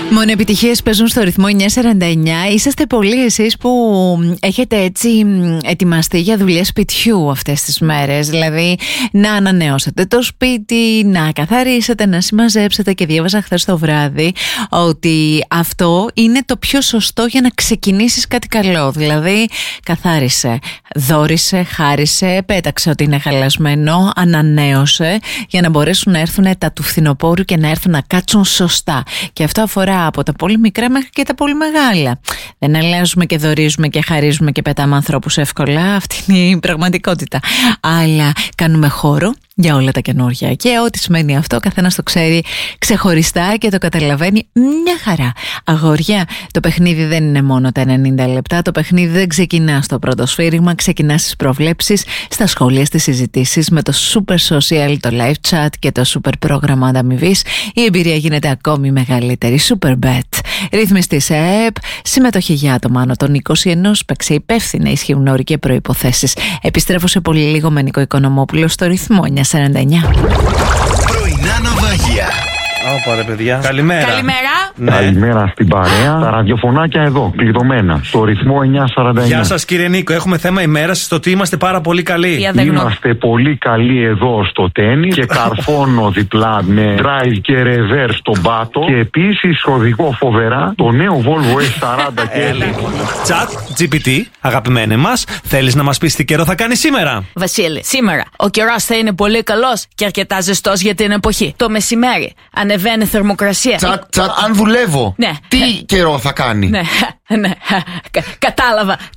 Μόνο επιτυχίες παίζουν στο ρυθμό 949. Είσαστε πολλοί εσείς που έχετε έτσι ετοιμαστεί για δουλειές σπιτιού αυτές τις μέρες. Δηλαδή να ανανεώσετε το σπίτι, να καθαρίσετε, να συμμαζέψετε. Και διάβαζα χθες το βράδυ ότι αυτό είναι το πιο σωστό για να ξεκινήσεις κάτι καλό. Δηλαδή καθάρισε, δώρισε, χάρισε, πέταξε ότι είναι χαλασμένο, ανανέωσε, για να μπορέσουν να έρθουν τα του φθινοπόρου και να έρθουν να κάτσουν σωστά. Και αυτό αφορά από τα πολύ μικρά μέχρι και τα πολύ μεγάλα. Δεν αλλάζουμε και δωρίζουμε και χαρίζουμε και πετάμε ανθρώπους εύκολα. Αυτή είναι η πραγματικότητα. Αλλά κάνουμε χώρο για όλα τα καινούργια. Και ό,τι σημαίνει αυτό, καθένας το ξέρει ξεχωριστά και το καταλαβαίνει μια χαρά. Αγόρια, το παιχνίδι δεν είναι μόνο τα 90 λεπτά. Το παιχνίδι δεν ξεκινά στο πρώτο σφύριγμα. Ξεκινά στις προβλέψεις, στα σχόλια, στις συζητήσεις, με το super social, το live chat και το super πρόγραμμα ανταμοιβής. Η εμπειρία γίνεται ακόμη μεγαλύτερη. Super bet. Ρυθμιστής ΕΕΠ. Συμμετοχή για άτομα άνω των 21. Παίξε υπεύθυνα. Ισχύουν όροι και προϋποθέσεις. Επιστρέφω σε πολύ λίγο με Νικό Οικονομόπουλο στο ρυθμό 949. Πρωινά ναυάγια. Ωπα ρε παιδιά. Καλημέρα. Καλημέρα. Ναι. Καλημέρα στην παρέα. Τα ραδιοφωνάκια εδώ, κλειδωμένα. Στο ρυθμό 949. Γεια σας κύριε Νίκο. Έχουμε θέμα ημέρας στο ότι είμαστε πάρα πολύ καλοί. Είμαστε πολύ καλοί εδώ στο τένις και καρφώνω διπλά με drive και reverse στον πάτο. Και επίσης οδηγώ φοβερά το νέο Volvo S40 και Chat GPT, αγαπημένε μας, θέλεις να μας πεις τι καιρό θα κάνει σήμερα? Βασίλη, σήμερα ο καιρός θα είναι πολύ καλός και αρκετά ζεστός για την εποχή. Το μεσημέρι ανεβαίνει θερμοκρασία. Τσατ, αν δουλεύω, ναι. Τι καιρό θα κάνει? Ναι. Κατάλαβα.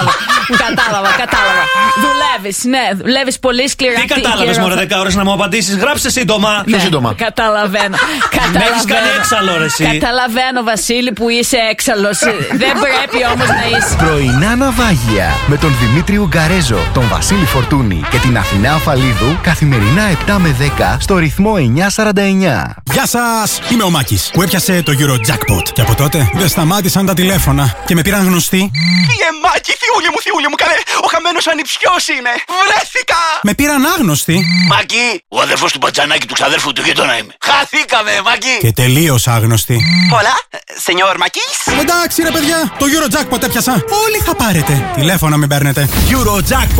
Δουλεύεις πολύ σκληρά. Τι κατάλαβες μωρέ 10 ώρες να μου απαντήσεις? Γράψε σύντομα. Πιο σύντομα. Καταλαβαίνω. Με έχεις κάνει έξαλλο ρε εσύ. Καταλαβαίνω Βασίλη που είσαι έξαλλος. Δεν πρέπει όμως να είσαι. Πρωινά ναυάγια με τον Δημήτρη Ουγκαρέζο, τον Βασίλη Φορτούνη και την Αθηνά Αφαλίδου καθημερινά 7 με 10 στο ρυθμό 949. Γεια σας! Είμαι ο Μάκης που έπιασε το Eurojackpot. Και από τότε δεν σταμάτησαν τα τηλέφωνα και με πήραν γνωστοί. Μάκη, θειούλη μου, καλέ! Ο χαμένος ανιψιός είμαι! Βρέθηκα! Με πήραν άγνωστοι. Μάκη, ο αδερφός του Πατζανάκη του ξαδέρφου του γείτονα είμαι. Χαθήκαμε, Μάκη! Και τελείως άγνωστοι. Πολλά, σενιόρ Μάκης! Εντάξει ρε παιδιά, το Eurojackpot έπιασα. Όλοι θα πάρετε. Τηλέφωνα μην παίρνετε. Eurojackpot